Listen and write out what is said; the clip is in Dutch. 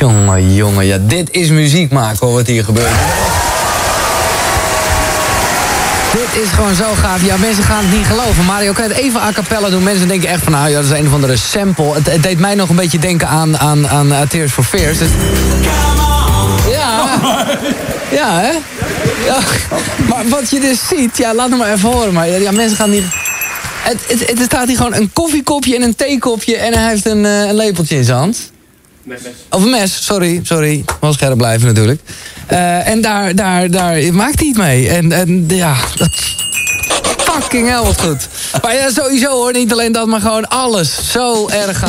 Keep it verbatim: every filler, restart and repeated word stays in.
Jongen, jongen, ja, dit is muziek maken hoor, wat hier gebeurt. Dit is gewoon zo gaaf. Ja, mensen gaan het niet geloven. Mario, kan je het even a cappella doen? Mensen denken echt van, nou ja, dat is een of andere sample. Het, het deed mij nog een beetje denken aan, aan, aan uh, Tears for Fears. Dus... Ja, ja, hè? Ja, maar wat je dus ziet, ja, laat het maar even horen. Maar ja, mensen gaan niet... Het, het, het staat hier gewoon een koffiekopje en een theekopje en hij heeft een, uh, een lepeltje in zijn hand. Mes. Of een mes, sorry, sorry. Wel scherp blijven natuurlijk. Uh, en daar, daar, daar maakt hij het mee. En, en ja, dat... Fucking hell, wat goed. Maar ja, sowieso hoor, niet alleen dat, maar gewoon alles. Zo erg gaaf.